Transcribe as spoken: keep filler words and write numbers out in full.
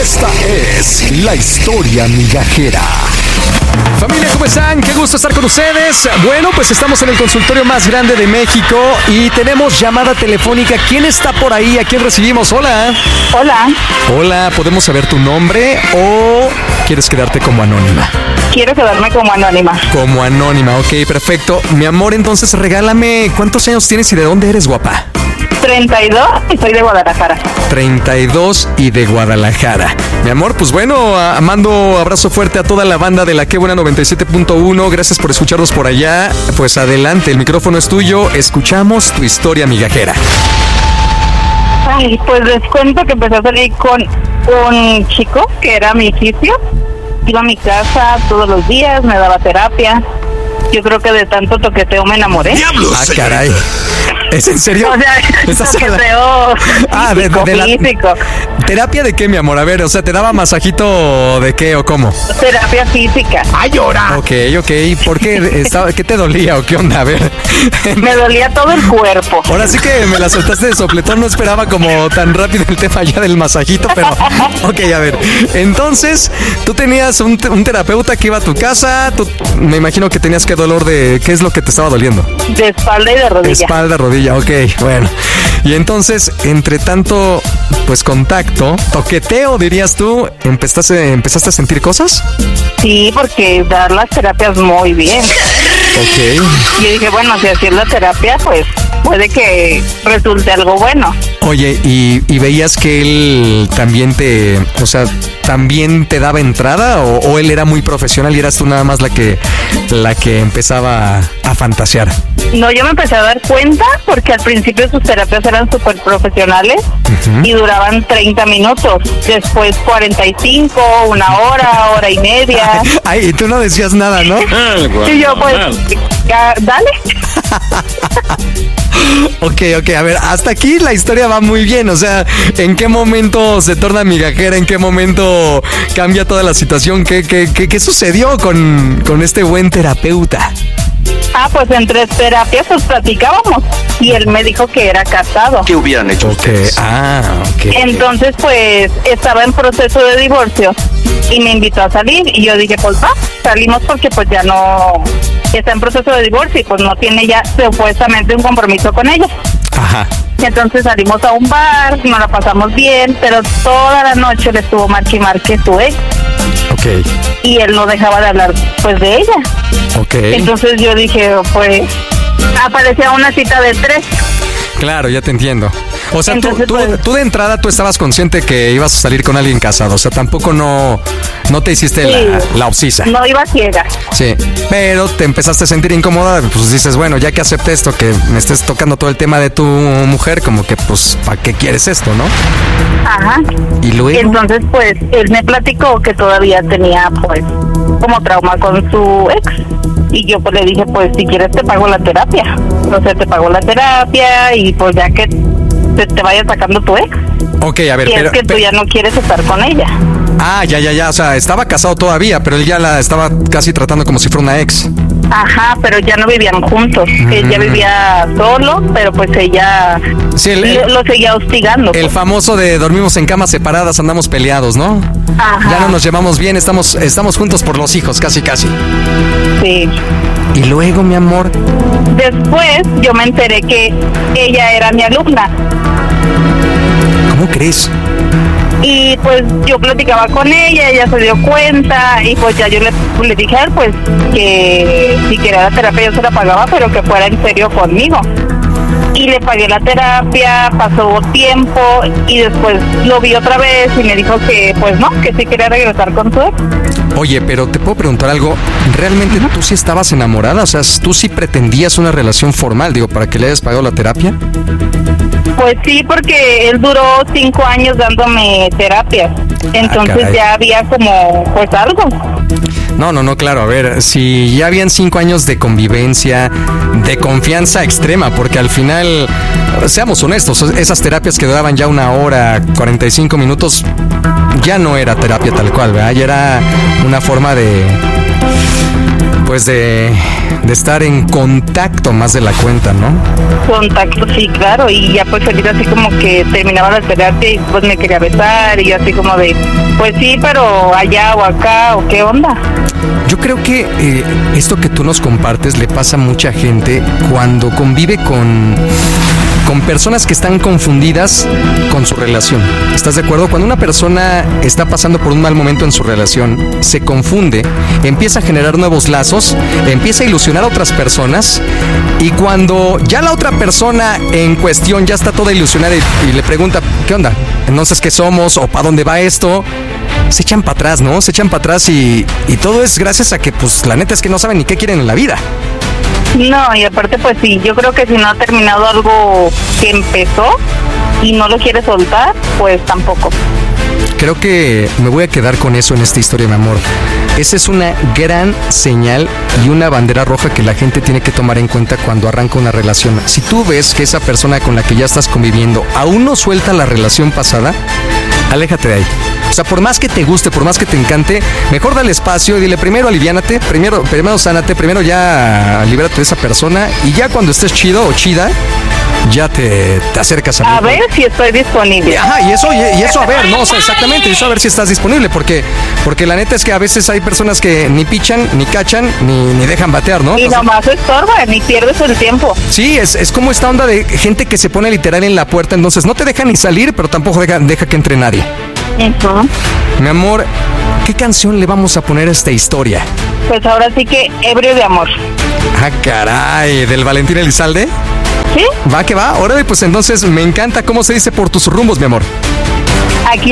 Esta es la historia migajera. Familia, ¿cómo están? Qué gusto estar con ustedes. Bueno, pues estamos en el consultorio más grande de México y tenemos llamada telefónica. ¿Quién está por ahí? ¿A quién recibimos? Hola. Hola. Hola, ¿podemos saber tu nombre o quieres quedarte como anónima? Quiero quedarme como anónima. Como anónima, ok, perfecto. Mi amor, entonces regálame, ¿cuántos años tienes y de dónde eres, guapa? treinta y dos y soy de Guadalajara. treinta y dos y de Guadalajara. Mi amor, pues bueno, a- mando abrazo fuerte a toda la banda de la Qué Buena noventa y siete punto uno. Gracias por escucharnos por allá. Pues adelante, el micrófono es tuyo. Escuchamos tu historia migajera. Ay, pues les cuento que empecé a salir con un chico que era mi fisio. Iba a mi casa todos los días, me daba terapia. Yo creo que de tanto toqueteo me enamoré. Ah, caray. ¿Es en serio? O sea, ¿Estás toqueteo Ah, de- físico, de- de la- físico. ¿Terapia de qué, mi amor? A ver, o sea, ¿te daba masajito de qué o cómo? Terapia física. ¡Ay, llora! Ok, ok. ¿Por qué? Estaba- ¿Qué te dolía o qué onda? A ver. Me dolía todo el cuerpo. Ahora sí que me la soltaste de sopletón, no esperaba como tan rápido el tema ya del masajito, pero ok, a ver. Entonces, tú tenías un, te- un terapeuta que iba a tu casa, tú, me imagino que tenías que dolor de, ¿qué es lo que te estaba doliendo? De espalda y de De rodilla. espalda, rodilla, ok, bueno. Y entonces, entre tanto, pues contacto, toqueteo, dirías tú, ¿empezaste, empezaste a sentir cosas? Sí, porque dar las terapias muy bien. Ok. Yo dije, bueno, si así es la terapia, pues puede que resulte algo bueno. Oye, ¿y, y veías que él también te, o sea, también te daba entrada o, o él era muy profesional y eras tú nada más la que, la que empezaba a, a fantasear? No, yo me empecé a dar cuenta porque al principio sus terapias eran súper profesionales y duraban treinta minutos, después cuarenta y cinco, una hora, hora y media. Ay, y tú no decías nada, ¿no? Y yo pues, ya, dale. Ok, ok, a ver, hasta aquí la historia va muy bien, o sea, ¿en qué momento se torna migajera? ¿En qué momento cambia toda la situación? ¿Qué, qué, qué, qué sucedió con, con este buen terapeuta? Ah, pues entre terapias pues platicábamos y él me dijo que era casado. ¿Qué hubieran hecho Ok, ustedes? ah, ok. Entonces pues estaba en proceso de divorcio y me invitó a salir y yo dije pues va, salimos porque pues ya no está en proceso de divorcio y pues no tiene ya supuestamente un compromiso con ella. Ajá. Entonces salimos a un bar, nos la pasamos bien, pero toda la noche le estuvo marque y marque su ex Ok, y él no dejaba de hablar pues de ella. ok. Entonces yo dije pues aparecía una cita de tres. Claro, ya te entiendo. O sea, tú, Entonces, tú, pues- tú de entrada tú estabas consciente que ibas a salir con alguien casado. O sea, tampoco no, no te hiciste la, Sí. la obsisa. No iba ciega. Sí, pero te empezaste a sentir incómoda. Pues dices, bueno, ya que acepté esto, que me estés tocando todo el tema de tu mujer, como que pues, ¿para qué quieres esto, no? Ajá. Y luego... Entonces, pues, él me platicó que todavía tenía, pues, como trauma con su ex. Y yo, pues, le dije, pues, si quieres te pago la terapia. O sea, te pago la terapia y, pues, ya que te, te vaya sacando tu ex. Ok, a ver, Si pero... es que tú pe- ya no quieres estar con ella. Ah, ya, ya, ya. O sea, estaba casado todavía, pero él ya la estaba casi tratando como si fuera una ex. Ajá, pero ya no vivían juntos. Él ya vivía solo, pero, pues, ella Sí, el, lo, el, lo seguía hostigando. el pues. famoso de dormimos en camas separadas, andamos peleados, ¿no? Ajá. Ya no nos llevamos bien, estamos, estamos juntos por los hijos, casi, casi. Sí. Y luego, mi amor... Después yo me enteré que ella era mi alumna. ¿Cómo crees? Y pues yo platicaba con ella, ella se dio cuenta y pues ya yo le, le dije a él pues que si quería la terapia yo se la pagaba, pero que fuera en serio conmigo. Y le pagué la terapia, pasó tiempo y después lo vi otra vez y me dijo que pues no, que sí quería regresar con su ex. Oye, pero te puedo preguntar algo. ¿Realmente tú sí estabas enamorada? O sea, ¿tú sí pretendías una relación formal, digo, para que le hayas pagado la terapia? Pues sí, porque él duró cinco años dándome terapias. Entonces caray. ya había como pues algo. No, no, no, claro. A ver, si ya habían cinco años de convivencia, de confianza extrema, porque al final, seamos honestos, esas terapias que duraban ya una hora, cuarenta y cinco minutos, ya no era terapia tal cual, ¿verdad? Ya era una forma de... pues de, de estar en contacto más de la cuenta, ¿no? Contacto, sí, claro, y ya pues ahorita así como que terminaba la terapia y pues me quería besar y yo así como de, pues sí, pero allá o acá o qué onda. Yo creo que eh, esto que tú nos compartes le pasa a mucha gente cuando convive con, con personas que están confundidas con su relación. ¿Estás de acuerdo? Cuando una persona está pasando por un mal momento en su relación, se confunde, empieza a generar nuevos lazos, empieza a ilusionar a otras personas y cuando ya la otra persona en cuestión ya está toda ilusionada y, y le pregunta, ¿qué onda? Entonces, ¿qué somos? ¿O para dónde va esto? Se echan para atrás, ¿no? Se echan para atrás y, y todo es gracias a que, pues, la neta es que no saben ni qué quieren en la vida. No, y aparte pues sí, yo creo que si no ha terminado algo que empezó y no lo quiere soltar, pues tampoco. Creo que me voy a quedar con eso en esta historia, mi amor. Esa es una gran señal y una bandera roja que la gente tiene que tomar en cuenta cuando arranca una relación. Si tú ves que esa persona con la que ya estás conviviendo aún no suelta la relación pasada, aléjate de ahí. O sea, por más que te guste, por más que te encante, mejor dale espacio y dile primero aliviánate, primero, primero sánate, primero ya libérate de esa persona y ya cuando estés chido o chida, ya te, te acercas a mí. A ver si estoy disponible. Ajá, y eso, y, y eso a ver, no, o sea, exactamente, eso a ver si estás disponible, porque, porque la neta es que a veces hay personas que ni pichan, ni cachan, ni, ni dejan batear, ¿no? Y Entonces, nomás estorba, ni pierdes el tiempo. sí, es, es como esta onda de gente que se pone literal en la puerta, entonces no te deja ni salir, pero tampoco deja, deja que entre nadie. Uh-huh. Mi amor, ¿qué canción le vamos a poner a esta historia? Pues ahora sí que ebrio de amor. Ah, caray, ¿del Valentín Elizalde? ¿Sí? Va que va, órale, pues entonces me encanta cómo se dice por tus rumbos, mi amor. Aquí